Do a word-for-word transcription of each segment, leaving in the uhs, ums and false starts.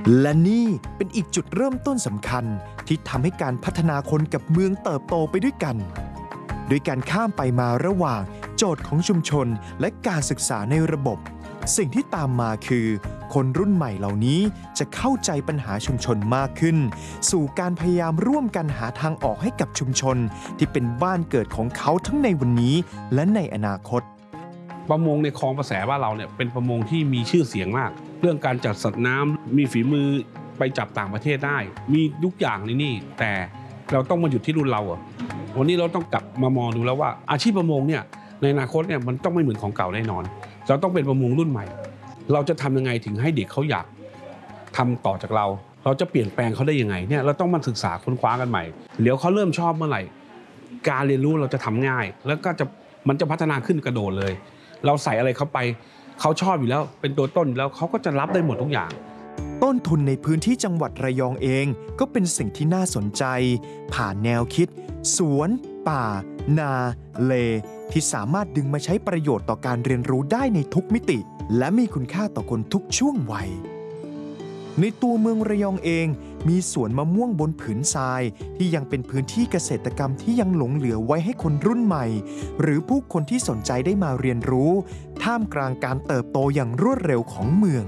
และนี่เป็นอีกจุดเริ่มต้นสำคัญที่ทำให้การพัฒนาคนกับเมืองเติบโตไปด้วยกันโดยการข้ามไปมาระหว่างโจทย์ของชุมชนและการศึกษาในระบบสิ่งที่ตามมาคือคนรุ่นใหม่เหล่านี้จะเข้าใจปัญหาชุมชนมากขึ้นสู่การพยายามร่วมกันหาทางออกให้กับชุมชนที่เป็นบ้านเกิดของเขาทั้งในวันนี้และในอนาคตประมงในคลองประแสบ้านเราเนี่ยเป็นประมงที่มีชื่อเสียงมากเรื่องการจัดสัตว์น้ำมีฝีมือไปจับต่างประเทศได้มีทุกอย่างในนี่แต่เราต้องมาหยุดที่รุ่นเราอ่ะวันนี้เราต้องกลับมามองดูแล้วว่าอาชีพประมงเนี่ยในอนาคตเนี่ยมันต้องไม่เหมือนของเก่าแน่นอนเราต้องเป็นประมงรุ่นใหม่เราจะทำยังไงถึงให้เด็กเขาอยากทำต่อจากเราเราจะเปลี่ยนแปลงเขาได้ยังไงเนี่ยเราต้องมาศึกษาค้นคว้ากันใหม่เดี๋ยวเขาเริ่มชอบเมื่อไหร่การเรียนรู้เราจะทำง่ายแล้วก็จะมันจะพัฒนาขึ้นกระโดดเลยเราใส่อะไรเข้าไปเขาชอบอยู่แล้วเป็นตัวต้นแล้วเขาก็จะรับได้หมดทุกอย่างต้นทุนในพื้นที่จังหวัดระยองเองก็เป็นสิ่งที่น่าสนใจผ่านแนวคิดสวนป่านาเลที่สามารถดึงมาใช้ประโยชน์ต่อการเรียนรู้ได้ในทุกมิติและมีคุณค่าต่อคนทุกช่วงวัยในตัวเมืองระยองเองมีสวนมะม่วงบนผืนทรายที่ยังเป็นพื้นที่เกษตรกรรมที่ยังหลงเหลือไว้ให้คนรุ่นใหม่หรือผู้คนที่สนใจได้มาเรียนรู้ท่ามกลางการเติบโตอย่างรวดเร็วของเมือง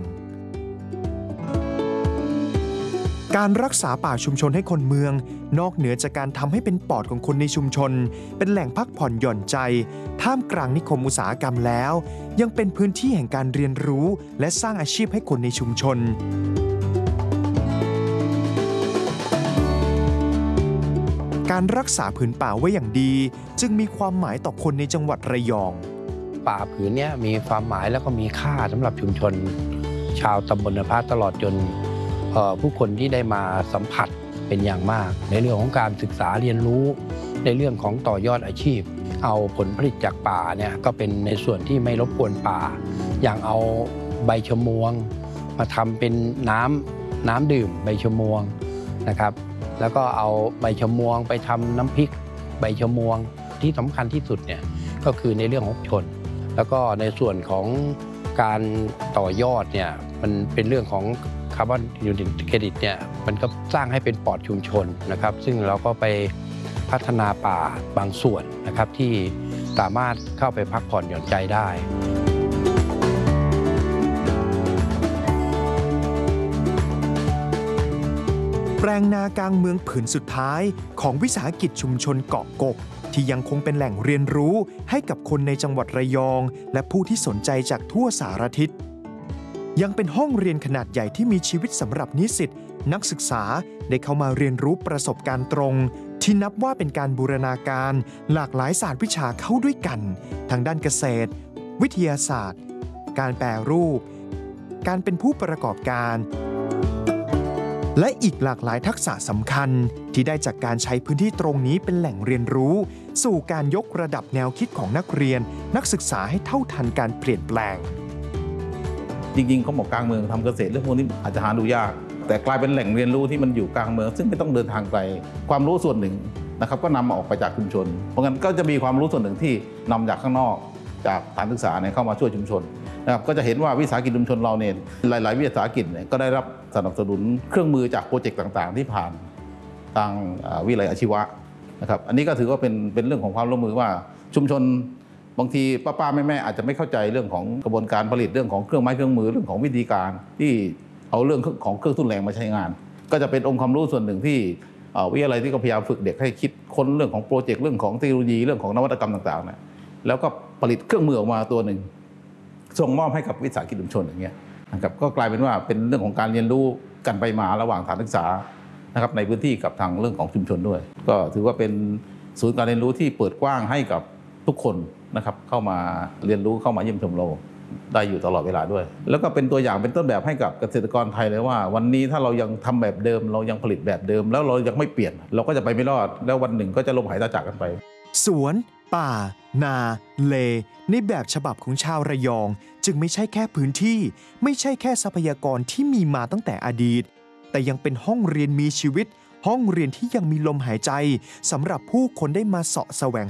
การรักษาป่าชุมชนให้คนเมืองนอกเหนือจากการทำให้เป็นปอดของคนในชุมชนเป็นแหล่งพักผ่อนหย่อนใจท่ามกลางนิคมอุตสาหกรรมแล้วยังเป็นพื้นที่แห่งการเรียนรู้และสร้างอาชีพให้คนในชุมชนการรักษาผืนป่าไว้อย่างดีจึงมีความหมายต่อคนในจังหวัดระยองป่าผืนนี้มีความหมายแล้วก็มีค่าสำหรับชุมชนชาวตำบลนภาตลอดจนผู้คนที่ได้มาสัมผัสเป็นอย่างมากในเรื่องของการศึกษาเรียนรู้ในเรื่องของต่อยอดอาชีพเอาผลผลิตจากป่าเนี่ยก็เป็นในส่วนที่ไม่รบกวนป่าอย่างเอาใบชะมวงมาทำเป็นน้ำน้ำดื่มใบชะมวงนะครับแล้วก็เอาใบชะมวงไปทำน้ำพริกใบชะมวงที่สำคัญที่สุดเนี่ยก็คือในเรื่องของชนแล้วก็ในส่วนของการต่อยอดเนี่ยมันเป็นเรื่องของคาร์บอนยูนิตเครดิตเนี่ยมันก็สร้างให้เป็นปอดชุมชนนะครับซึ่งเราก็ไปพัฒนาป่าบางส่วนนะครับที่สามารถเข้าไปพักผ่อนหย่อนใจได้แปลงนากลางเมืองผืนสุดท้ายของวิสาหกิจชุมชนเกาะกกที่ยังคงเป็นแหล่งเรียนรู้ให้กับคนในจังหวัดระยองและผู้ที่สนใจจากทั่วสารทิศยังเป็นห้องเรียนขนาดใหญ่ที่มีชีวิตสำหรับนิสิตนักศึกษาได้เข้ามาเรียนรู้ประสบการณ์ตรงที่นับว่าเป็นการบูรณาการหลากหลายศาสตร์วิชาเข้าด้วยกันทางด้านเกษตรวิทยาศาสตร์การแปรรูปการเป็นผู้ประกอบการและอีกหลากหลายทักษะสำคัญที่ได้จากการใช้พื้นที่ตรงนี้เป็นแหล่งเรียนรู้สู่การยกระดับแนวคิดของนักเรียนนักศึกษาให้เท่าทันการเปลี่ยนแปลงจริงๆเขาบอกกลางเมืองทำเกษตรเรื่องพวกนี้อาจจะหาดูยากแต่กลายเป็นแหล่งเรียนรู้ที่มันอยู่กลางเมืองซึ่งไม่ต้องเดินทางไกลความรู้ส่วนหนึ่งนะครับก็นำมาออกไปจากชุมชนเพราะงั้นก็จะมีความรู้ส่วนหนึ่งที่นำจากข้างนอกจากสถานศึกษาเนี่ยเข้ามาช่วยชุมชนนะครับก็จะเห็นว่าวิสาหกิจชุมชนเราเนี่ยหลายๆวิสาหกิจเนี่ยก็ได้รับสนับสนุนเครื่องมือจากโปรเจกต์ต่างๆที่ผ่านทางวิทยาลัยอาชีวะนะครับอันนี้ก็ถือว่าเป็นเป็นเรื่องของความร่วมมือว่าชุมชนบางทีป้าป้าแม่แม่อาจจะไม่เข้าใจเรื่องของกระบวนการผลิตเรื่องของเครื่องไม้เครื่องมือเรื่องของวิธีการที่เอาเรื่องของเครื่องทุ่นแรงมาใช้งานก็จะเป็นองค์ความรู้ส่วนหนึ่งที่วิทยาลัยที่ก็พยายามฝึกเด็กให้คิดค้นเรื่องของโปรเจกต์เรื่องของเทคโนโลยีเรื่องของนวัตกรรมต่างๆเนี่ยแล้วก็ผลิตเครื่องมือออกมาตัวหนึ่งส่งมอบให้กับวิสาหกิจชุมชนอย่างเงี้ยนะครับก็กลายเป็นว่าเป็นเรื่องของการเรียนรู้กันไปมาระหว่างสถานศึกษานะครับในพื้นที่กับทางเรื่องของชุมชนด้วยก็ถือว่าเป็นศูนย์การเรียนรู้ที่เปิดกว้างให้กับทุกคนนะครับเข้ามาเรียนรู้เข้ามาเยี่ยมชมเราได้อยู่ตลอดเวลาด้วยแล้วก็เป็นตัวอย่างเป็นต้นแบบให้กับเกษตรกรไทยเลยว่าวันนี้ถ้าเรายังทำแบบเดิมเรายังผลิตแบบเดิมแล้วเรายังไม่เปลี่ยนเราก็จะไปไม่รอดแล้ววันหนึ่งก็จะล้มหายตายจากกันไปสวนป่านาเลในแบบฉบับของชาวระยองจึงไม่ใช่แค่พื้นที่ไม่ใช่แค่ทรัพยากรที่มีมาตั้งแต่อดีตแต่ยังเป็นห้องเรียนมีชีวิตห้องเรียนที่ยังมีลมหายใจสำหรับผู้คนได้มาเสาะแสวง